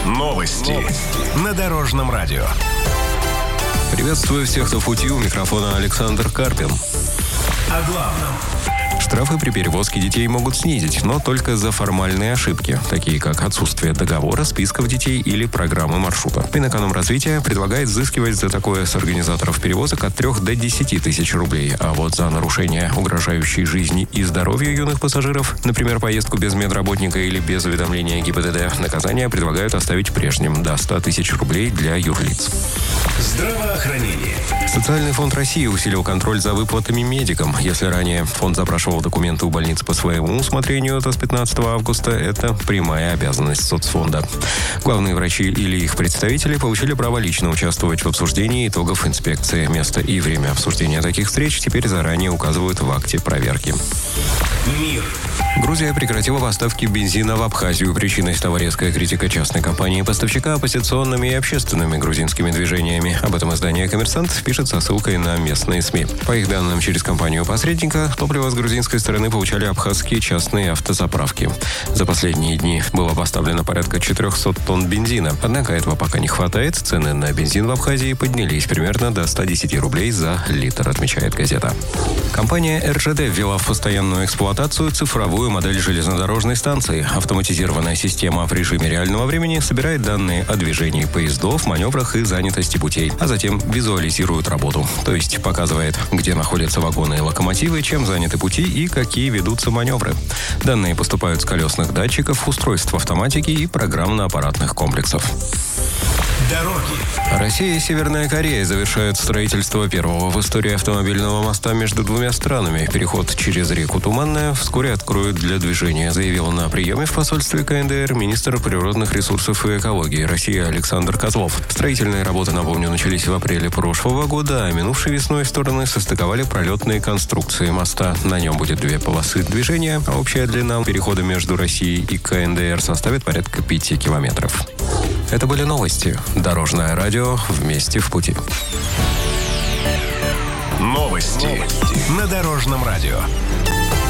Новости на Дорожном радио. Приветствую всех, кто в пути. У микрофона Александр Карпин. О главном. Штрафы при перевозке детей могут снизить, но только за формальные ошибки, такие как отсутствие договора, списков детей или программы маршрута. Минэкономразвития предлагает взыскивать за такое с организаторов перевозок от 3 до 10 тысяч рублей. А вот за нарушение, угрожающей жизни и здоровью юных пассажиров, например, поездку без медработника или без уведомления ГИБДД, наказание предлагают оставить прежним – до 100 тысяч рублей для юрлиц. Здравоохранение. Социальный фонд России усилил контроль за выплатами медикам. Если ранее фонд запрашивал документы у больниц по своему усмотрению, то с 15 августа это прямая обязанность соцфонда. Главные врачи или их представители получили право лично участвовать в обсуждении итогов инспекции. Место и время обсуждения таких встреч теперь заранее указывают в акте проверки. Мир. Грузия прекратила поставки бензина в Абхазию. Причиной стала резкая критика частной компании-поставщика оппозиционными и общественными грузинскими движениями. Об этом издание «Коммерсант» пишет со ссылкой на местные СМИ. По их данным, через компанию-посредника топливо с грузинской стороны получали абхазские частные автозаправки. За последние дни было поставлено порядка 400 тонн бензина. Однако этого пока не хватает. Цены на бензин в Абхазии поднялись примерно до 110 рублей за литр, отмечает газета. Компания РЖД ввела в постоянную эксплуатацию цифровую модель железнодорожной станции. Автоматизированная система в режиме реального времени собирает данные о движении поездов, маневрах и занятости путей, а затем визуализирует работу. То есть показывает, где находятся вагоны и локомотивы, чем заняты пути и какие ведутся маневры. Данные поступают с колесных датчиков, устройств автоматики и программно-аппаратных комплексов. Дороги. Россия и Северная Корея завершают строительство первого в истории автомобильного моста между двумя странами. Переход через реку Туманная вскоре откроют для движения, заявил на приеме в посольстве КНДР министр природных ресурсов и экологии России Александр Козлов. Строительные работы, напомню, начались в апреле прошлого года, а минувшей весной стороны состыковали пролетные конструкции моста. На нем будет 2 полосы движения, а общая длина перехода между Россией и КНДР составит порядка 5 километров. Это были новости. Дорожное радио. Вместе в пути. Новости на Дорожном радио.